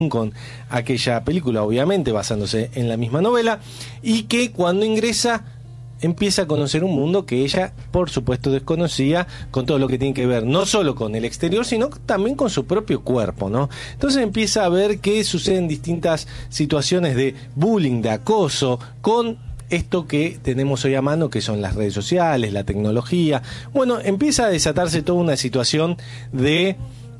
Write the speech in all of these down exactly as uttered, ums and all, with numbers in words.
con aquella película, obviamente basándose en la misma novela, y que cuando ingresa empieza a conocer un mundo que ella, por supuesto, desconocía, con todo lo que tiene que ver no solo con el exterior, sino también con su propio cuerpo, ¿no? Entonces empieza a ver que suceden distintas situaciones de bullying, de acoso, con esto que tenemos hoy a mano, que son las redes sociales, la tecnología. Bueno, empieza a desatarse toda una situación de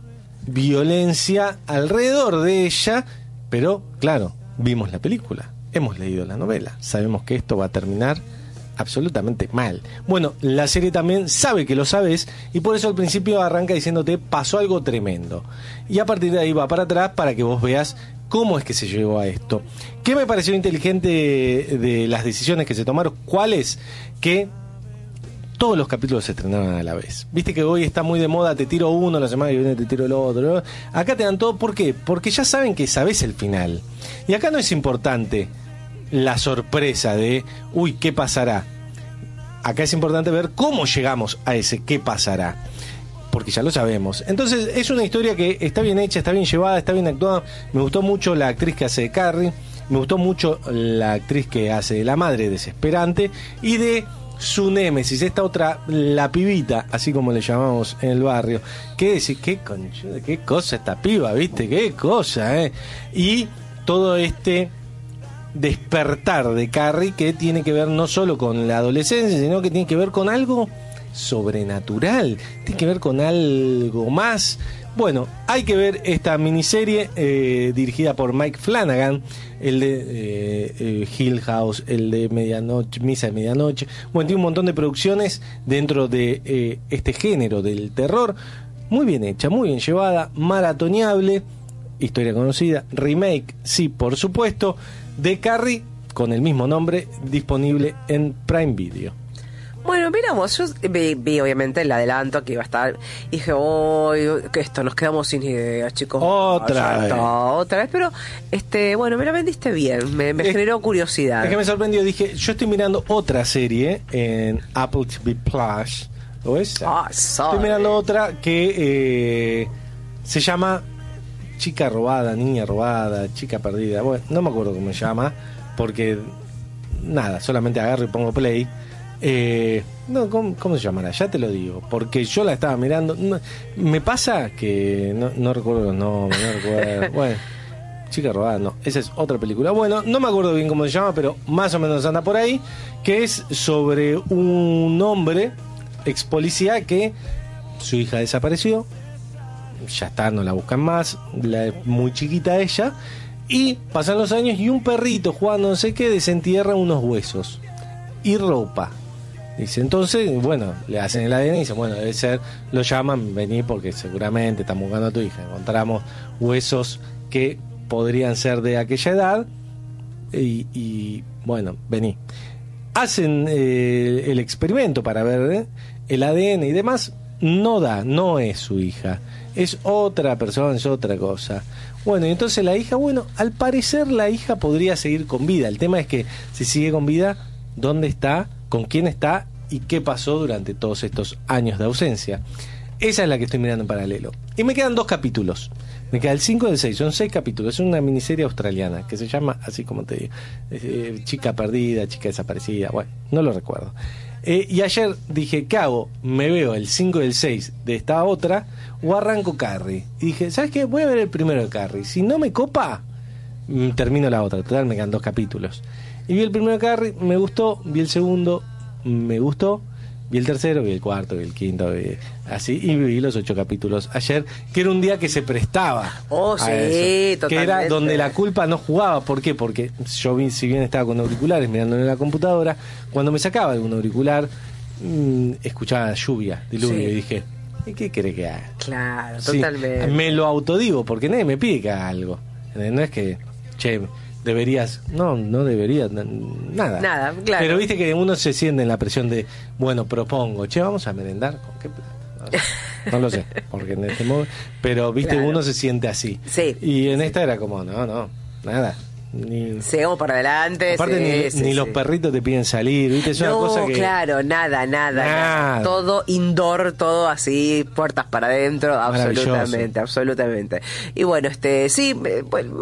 violencia alrededor de ella, pero claro, vimos la película, hemos leído la novela, sabemos que esto va a terminar absolutamente mal. Bueno, la serie también sabe que lo sabes y por eso al principio arranca diciéndote pasó algo tremendo y a partir de ahí va para atrás para que vos veas cómo es que se llegó a esto. ¿Qué me pareció inteligente de, de las decisiones que se tomaron? ¿Cuál es? Que todos los capítulos se estrenaron a la vez. Viste que hoy está muy de moda, te tiro uno, la semana que viene te tiro el otro. Acá te dan todo, ¿por qué? Porque ya saben que sabés el final. Y acá no es importante la sorpresa de, uy, ¿qué pasará? Acá es importante ver cómo llegamos a ese qué pasará, porque ya lo sabemos. Entonces es una historia que está bien hecha, está bien llevada, está bien actuada. Me gustó mucho la actriz que hace de Carrie, me gustó mucho la actriz que hace de la madre desesperante y de su némesis, esta otra, la pibita, así como le llamamos en el barrio. ¿Qué decir? ¿Qué, conchuda, qué cosa esta piba, viste? ¿Qué cosa, eh? Y todo este despertar de Carrie que tiene que ver no solo con la adolescencia, sino que tiene que ver con algo sobrenatural, tiene que ver con algo más. Bueno, hay que ver esta miniserie eh, dirigida por Mike Flanagan, el de eh, eh, Hill House, el de Medianoche, Misa de Medianoche. Bueno, tiene un montón de producciones dentro de eh, este género del terror, muy bien hecha, muy bien llevada, maratoneable, historia conocida, remake, sí, por supuesto, de Carrie, con el mismo nombre, disponible en Prime Video. Bueno, miramos, yo vi, vi obviamente el adelanto que iba a estar y dije, oh, que esto, nos quedamos sin ideas, chicos. Otra vez. Está, otra vez, pero este, bueno, me la vendiste bien, me, me es, generó curiosidad. Es que me sorprendió, dije, yo estoy mirando otra serie en Apple T V Plus, ¿o esa? Ah, estoy mirando otra que eh, se llama Chica robada, niña robada, chica perdida, bueno, no me acuerdo cómo se llama, porque nada, solamente agarro y pongo play. Eh, no, ¿cómo, ¿cómo se llamará? Ya te lo digo, porque yo la estaba mirando. No, me pasa que no, no recuerdo los nombres, no recuerdo. Bueno, Chica robada, no, esa es otra película. Bueno, no me acuerdo bien cómo se llama, pero más o menos anda por ahí, que es sobre un hombre ex policía que su hija desapareció, ya está, no la buscan más, la, muy chiquita ella, y pasan los años y un perrito jugando no sé qué desentierra unos huesos y ropa. Dice, entonces, bueno, le hacen el A D N y dicen, bueno, debe ser, lo llaman, vení porque seguramente están buscando a tu hija. Encontramos huesos que podrían ser de aquella edad y, y bueno, vení. Hacen eh, el experimento para ver eh, el A D N y demás, no da, no es su hija, es otra persona, es otra cosa. Bueno, y entonces la hija, bueno, al parecer la hija podría seguir con vida. El tema es que si sigue con vida, ¿dónde está? ¿Con quién está? ¿Y qué pasó durante todos estos años de ausencia? Esa es la que estoy mirando en paralelo. Y me quedan dos capítulos. Me queda el cinco y el seis. Son seis capítulos. Es una miniserie australiana que se llama, así como te digo, eh, Chica perdida, chica desaparecida. Bueno, no lo recuerdo. Eh, y ayer dije, ¿qué hago? ¿Me veo el cinco y el seis de esta otra o arranco Carrie? Y dije, ¿sabes qué? Voy a ver el primero de Carrie. Si no me copa, termino la otra. Total, me quedan dos capítulos. Y vi el primero de Carrie, me gustó. Vi el segundo, me gustó. Vi el tercero, vi el cuarto, vi el quinto, vi así, y vi los ocho capítulos ayer, que era un día que se prestaba. Oh, sí, eso, totalmente. Que era donde la culpa no jugaba. ¿Por qué? Porque yo, vi, si bien estaba con auriculares mirando en la computadora, cuando me sacaba algún auricular, mmm, escuchaba lluvia, diluvio, sí. Y dije, ¿y qué querés que haga? Claro, sí, totalmente. Me lo autodigo, porque nadie me pide que haga algo. No es que, che, deberías, no, no deberías, nada. Nada, claro. Pero viste que uno se siente en la presión de, bueno, propongo, che, vamos a merendar, ¿con qué plata? No, no lo sé, porque en este modo, pero viste, claro. Uno se siente así. Sí. Y en sí. esta era como, no, no, nada, Ni, sigamos para adelante. aparte sí, ni, sí, ni sí. los perritos te piden salir, ¿viste? Es una No, cosa que... claro, nada, nada, nada, Nada. todo indoor, todo así, puertas para adentro, Maravilloso. absolutamente, absolutamente. Y bueno, este, sí, eh, bueno,